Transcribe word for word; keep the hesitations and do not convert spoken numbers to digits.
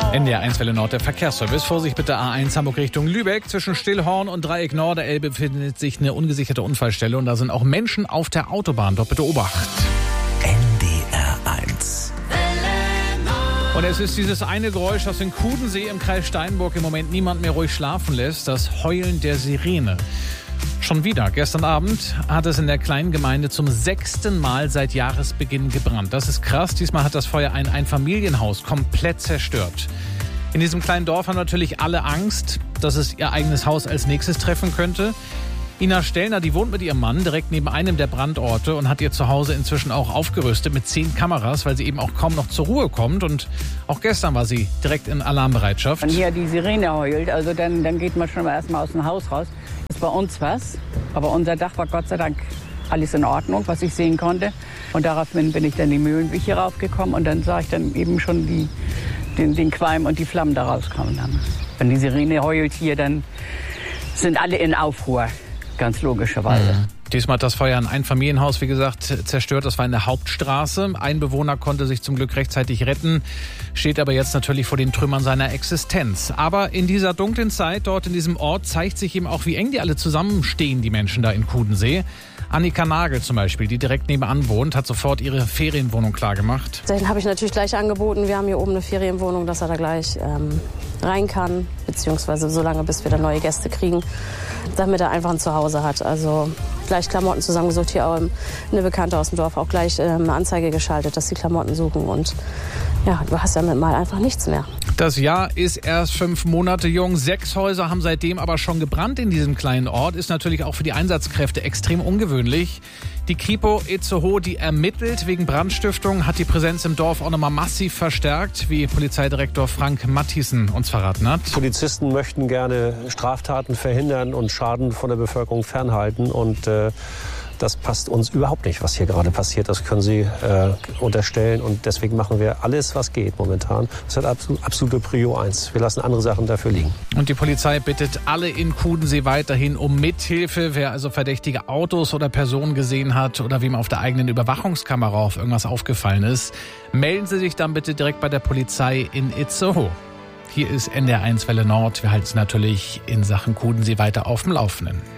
N D R eins Welle Nord, der Verkehrsservice. Vorsicht bitte A eins Hamburg Richtung Lübeck. Zwischen Stillhorn und Dreieck Nord der Elbe befindet sich eine ungesicherte Unfallstelle. Und da sind auch Menschen auf der Autobahn. Dort bitte Obacht. N D R eins. Und es ist dieses eine Geräusch, das in Kudensee im Kreis Steinburg im Moment niemand mehr ruhig schlafen lässt. Das Heulen der Sirene. Schon wieder. Gestern Abend hat es in der kleinen Gemeinde zum sechsten Mal seit Jahresbeginn gebrannt. Das ist krass. Diesmal hat das Feuer ein Einfamilienhaus komplett zerstört. In diesem kleinen Dorf haben natürlich alle Angst, dass es ihr eigenes Haus als nächstes treffen könnte. Ina Stellner, die wohnt mit ihrem Mann direkt neben einem der Brandorte und hat ihr Zuhause inzwischen auch aufgerüstet mit zehn Kameras, weil sie eben auch kaum noch zur Ruhe kommt. Und auch gestern war sie direkt in Alarmbereitschaft. Wenn hier die Sirene heult, also dann, dann geht man schon mal erstmal aus dem Haus raus. Das ist bei uns was, aber unser Dach war Gott sei Dank alles in Ordnung, was ich sehen konnte. Und daraufhin bin ich dann die Mühlenweg hier raufgekommen und dann sah ich dann eben schon die, den, den Qualm und die Flammen da rauskommen. Dann. Wenn die Sirene heult hier, dann sind alle in Aufruhr. Ganz logischerweise. Mhm. Diesmal hat das Feuer ein Einfamilienhaus, wie gesagt, zerstört. Das war in der Hauptstraße. Ein Bewohner konnte sich zum Glück rechtzeitig retten, steht aber jetzt natürlich vor den Trümmern seiner Existenz. Aber in dieser dunklen Zeit dort in diesem Ort zeigt sich eben auch, wie eng die alle zusammenstehen, die Menschen da in Kudensee. Annika Nagel zum Beispiel, die direkt nebenan wohnt, hat sofort ihre Ferienwohnung klargemacht. Den habe ich natürlich gleich angeboten. Wir haben hier oben eine Ferienwohnung, dass er da gleich ähm, rein kann, beziehungsweise so lange, bis wir da neue Gäste kriegen, damit er einfach ein Zuhause hat. Also gleich Klamotten zusammengesucht, hier auch eine Bekannte aus dem Dorf auch gleich ähm, eine Anzeige geschaltet, dass sie Klamotten suchen und ja, du hast damit mal einfach nichts mehr. Das Jahr ist erst fünf Monate jung. Sechs Häuser haben seitdem aber schon gebrannt in diesem kleinen Ort. Ist natürlich auch für die Einsatzkräfte extrem ungewöhnlich. Die Kripo Itzehoe, die ermittelt wegen Brandstiftung, hat die Präsenz im Dorf auch nochmal massiv verstärkt, wie Polizeidirektor Frank Mathiesen uns verraten hat. Polizisten möchten gerne Straftaten verhindern und Schaden von der Bevölkerung fernhalten. Und äh, das passt uns überhaupt nicht, was hier gerade passiert. Das können Sie äh, unterstellen. Und deswegen machen wir alles, was geht momentan. Das ist absolut, absolute Prio eins. Wir lassen andere Sachen dafür liegen. Und die Polizei bittet alle in Kudensee weiterhin um Mithilfe. Wer also verdächtige Autos oder Personen gesehen hat oder wem auf der eigenen Überwachungskamera auf irgendwas aufgefallen ist, melden Sie sich dann bitte direkt bei der Polizei in Itzehoe. Hier ist N D R eins Welle Nord. Wir halten es natürlich in Sachen Kudensee weiter auf dem Laufenden.